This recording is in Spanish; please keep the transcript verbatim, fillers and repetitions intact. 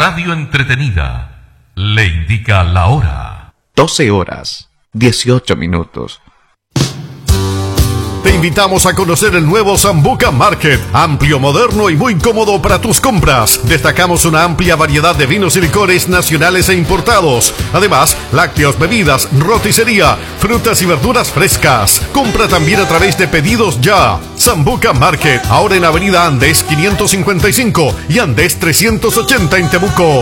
radio entretenida le indica la hora. doce horas, dieciocho minutos. Te invitamos a conocer el nuevo Sambuca Market, amplio, moderno y muy cómodo para tus compras. Destacamos una amplia variedad de vinos y licores nacionales e importados. Además, lácteos, bebidas, roticería, frutas y verduras frescas. Compra también a través de Pedidos Ya. Sambuca Market, ahora en Avenida Andes quinientos cincuenta y cinco y Andes trescientos ochenta en Temuco.